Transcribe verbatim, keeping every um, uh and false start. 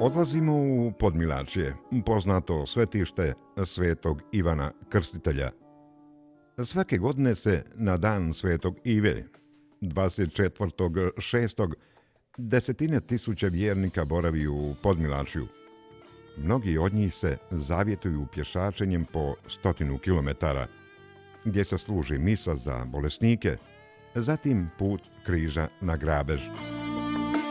Odlazimo u Podmilačje, poznato svetište svetog Ivana Krstitelja. Svake godine se na dan svetog Ive, dvadeset četvrtog šestog desetine tisuća vjernika boravi u Podmilačju. Mnogi od njih se zavjetuju pješačenjem po stotinu kilometara, gdje se služi misa za bolesnike, zatim put križa na grabež.